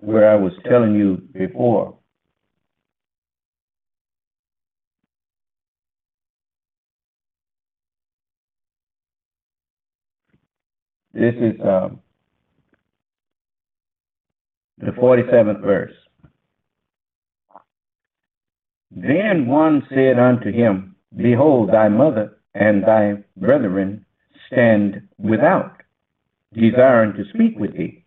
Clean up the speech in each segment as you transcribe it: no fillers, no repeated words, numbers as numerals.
where I was telling you before. This is the 47th verse. Then one said unto him, Behold, thy mother and thy brethren stand without, desiring to speak with thee.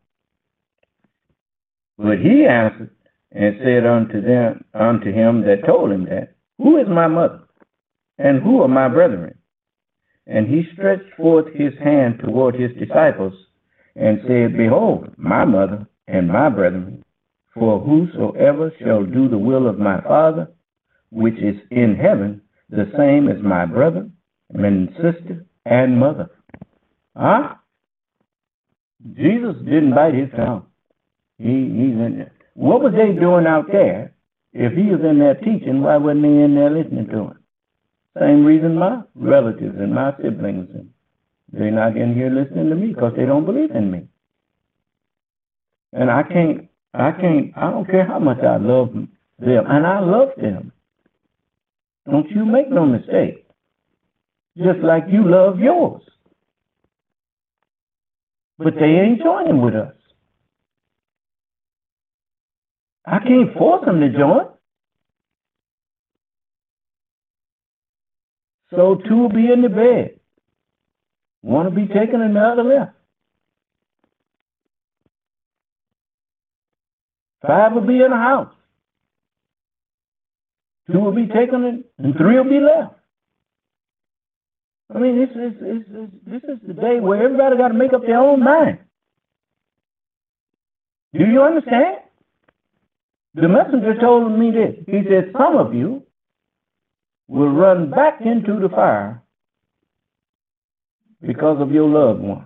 But he answered and said unto him that told him that, Who is my mother, and who are my brethren? And he stretched forth his hand toward his disciples, and said, Behold, my mother and my brethren, for whosoever shall do the will of my Father, which is in heaven, the same as my brother and sister and mother. Huh? Jesus didn't bite his tongue. He's in there. What was they doing out there? If he was in there teaching, why wasn't they in there listening to him? Same reason my relatives and my siblings, they're not in here listening to me because they don't believe in me. And I don't care how much I love them, and I love them. Don't you make no mistake. Just like you love yours. But they ain't joining with us. I can't force them to join. So two will be in the bed. One will be taken and the other left. 5 will be in the house. 2 will be taken and 3 will be left. I mean, this is the day where everybody got to make up their own mind. Do you understand? The messenger told me this. He said, some of you will run back into the fire because of your loved ones.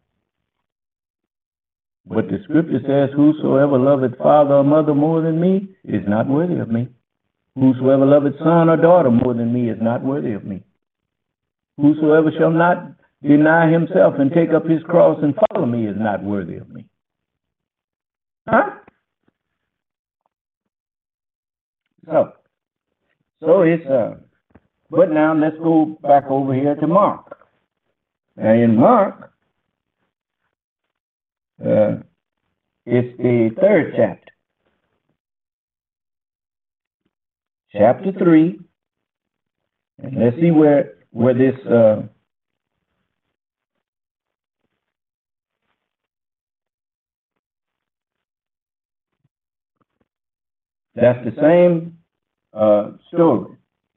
But the scripture says, whosoever loveth father or mother more than me is not worthy of me. Whosoever loveth son or daughter more than me is not worthy of me. Whosoever shall not deny himself and take up his cross and follow me is not worthy of me. Huh? So it's but now let's go back over here to Mark. Now in Mark, it's the 3rd chapter. Chapter 3. And let's see where this that's the same story.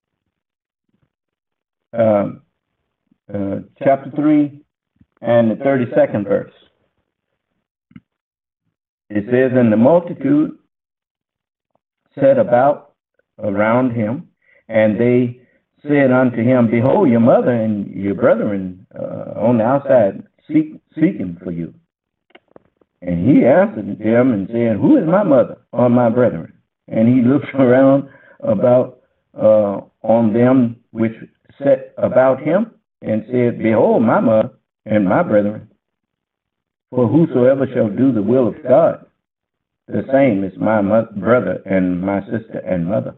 Chapter 3 and the 32nd verse. It says, and the multitude set about around him, and they said unto him, Behold, your mother and your brethren on the outside seeking for you. And he answered them and said, Who is my mother or my brethren? And he looked around about on them which set about him, and said, Behold, my mother and my brethren. For whosoever shall do the will of God, the same is my brother and my sister and mother.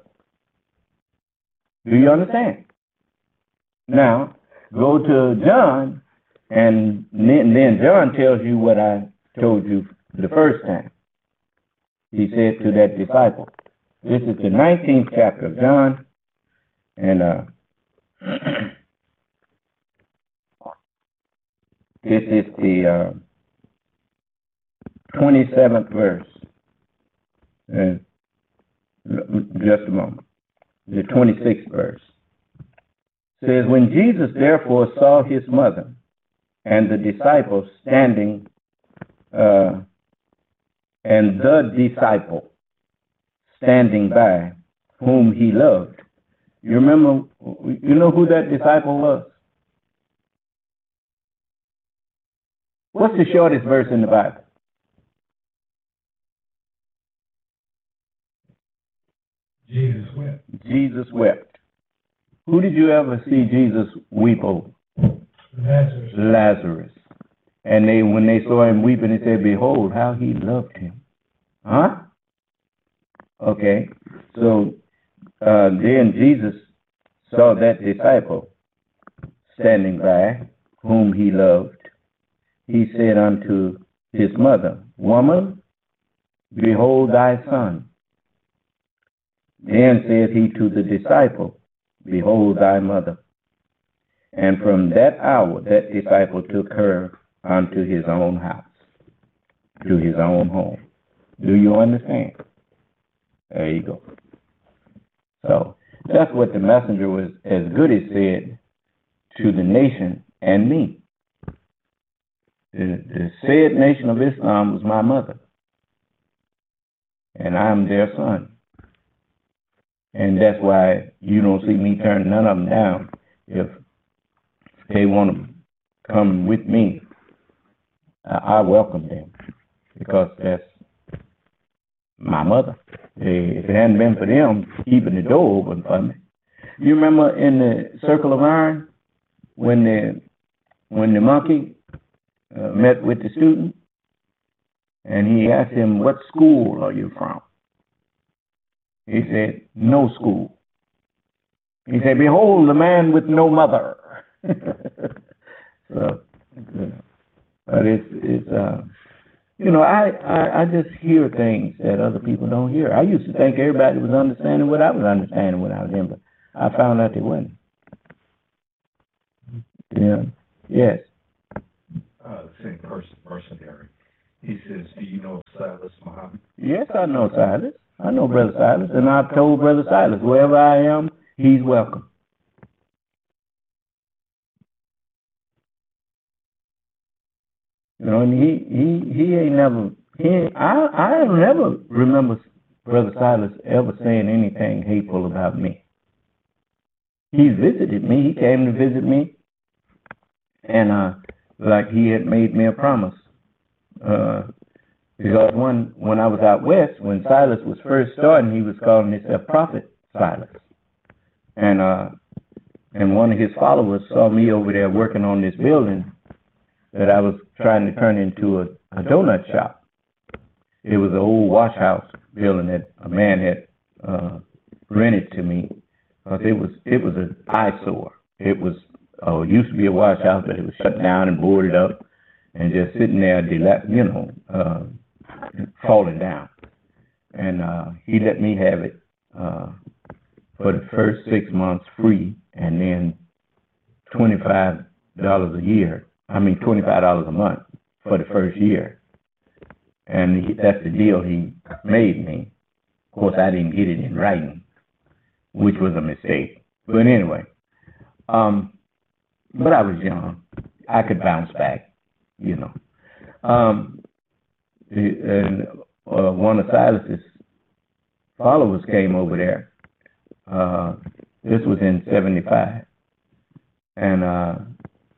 Do you understand? Now, go to John, and then John tells you what I told you the first time. He said to that disciple. This is the 19th chapter of John, and this is the 27th verse. Just a moment. The 26th verse says, When Jesus therefore saw his mother and the disciples standing, and the disciple standing by, whom he loved. You remember, you know who that disciple was? What's the shortest verse in the Bible? Jesus wept. Jesus wept. Who did you ever see Jesus weep over? Lazarus. Lazarus. And when they saw him weeping, they said, Behold, how he loved him. Huh? Okay. So then Jesus saw that disciple standing by, whom he loved. He said unto his mother, Woman, behold thy son. Then said he to the disciple, Behold thy mother. And from that hour that disciple took her unto his own house, to his own home. Do you understand? There you go. So that's what the messenger was as good as said to the nation and me. The said nation of Islam was my mother, and I'm their son. And that's why you don't see me turn none of them down. If they want to come with me, I welcome them, because that's my mother. If it hadn't been for them keeping the door open for me. You remember in the Circle of Iron when the monkey met with the student, and he asked him, what school are you from? He said, no school. He said, behold, the man with no mother. So, but it's I just hear things that other people don't hear. I used to think everybody was understanding what I was understanding when I was in, but I found out they wasn't. Yeah. Yes. The same person, mercenary. He says, do you know Silas Muhammad? Yes, I know Silas. I know Brother Silas, and I've told Brother Silas, wherever I am, he's welcome. You know, and he ain't never. I never remember Brother Silas ever saying anything hateful about me. He visited me. He came to visit me, and like he had made me a promise. Because when I was out west, when Silas was first starting, he was calling himself Prophet Silas, and one of his followers saw me over there working on this building that I was trying to turn into a donut shop. It was an old wash house building that a man had rented to me, because it was an eyesore. It was used to be a wash house, but it was shut down and boarded up and just sitting there, falling down. And he let me have it for the first 6 months free, and then $25 a year. $25 a month for the first year. And that's the deal he made me. Of course, I didn't get it in writing, which was a mistake. But anyway, but I was young. I could bounce back, you know. And one of Silas's followers came over there. This was in 75. And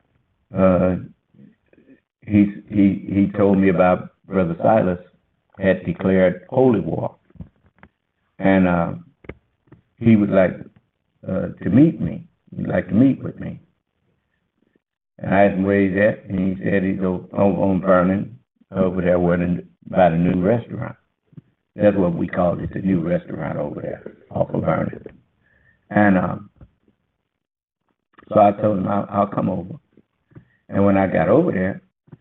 he told me about Brother Silas had declared holy war, and he would like to meet me. He'd like to meet with me. And I asked him where he's at, and he said he's on Vernon, over there by the new restaurant. That's what we called it, the new restaurant over there off of Vernon. And so I told him I'll come over. And when I got over there,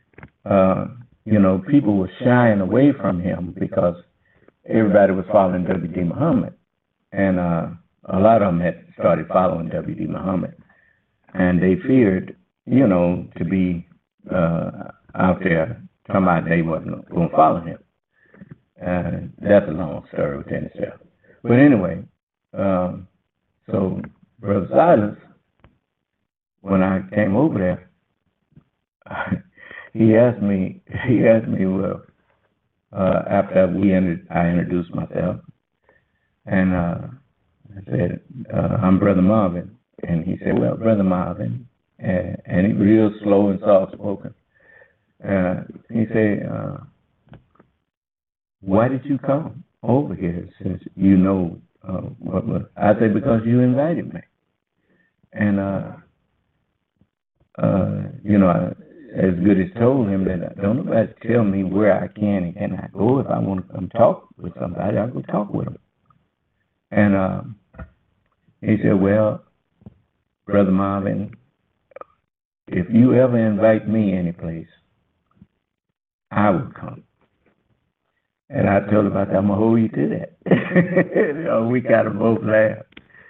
people were shying away from him because everybody was following W.D. Muhammad. And a lot of them had started following W.D. Muhammad. And they feared, to be out there talking about they wasn't going to follow him. That's a long story within itself. But anyway, so Brother Silas, when I came over there, he asked me, well, after I introduced myself, and I said, I'm Brother Marvin. And he said, well, Brother Marvin, and he was real slow and soft-spoken. He said, why did you come over here since you know what? I said, because you invited me. And, as good as told him that don't nobody tell me where I can and cannot go. If I want to come talk with somebody, I'll go talk with them. And he said, well, Brother Marvin, if you ever invite me any place, I will come. And I told him, I'm going to hold you to that. We kind of both laughed.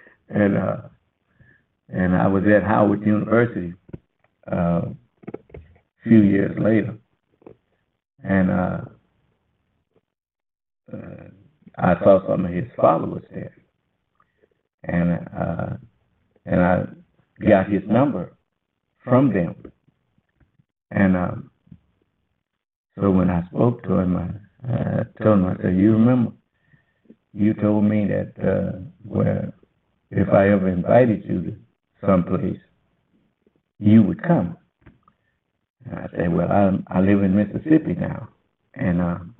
And I was at Howard University a few years later. And I saw some of his followers there. And I got his number from them. And so when I spoke to him, I told him, I said, you remember, you told me that where if I ever invited you to someplace, you would come. And I said, well, I live in Mississippi now, and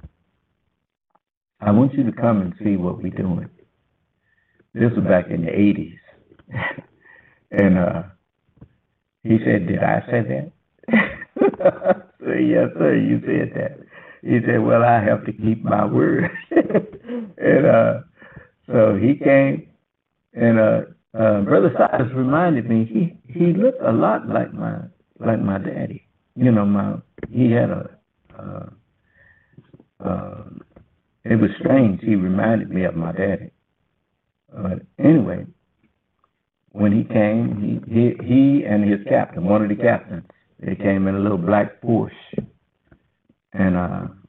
I want you to come and see what we're doing. This was back in the 80s. And he said, did I say that? I said, yes, sir, you said that. He said, well, I have to keep my word. And so he came, and Brother Silas reminded me, he looked a lot like my daddy. You know, he had it was strange. He reminded me of my daddy. But anyway, when he came, he and his captain, one of the captains, they came in a little black Porsche. And